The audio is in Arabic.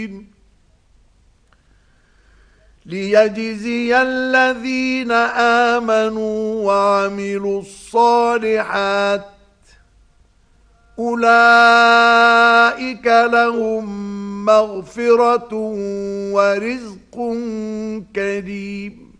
ليجزي الذين آمنوا وعملوا الصالحات أولئك لهم مغفرة ورزق كريم.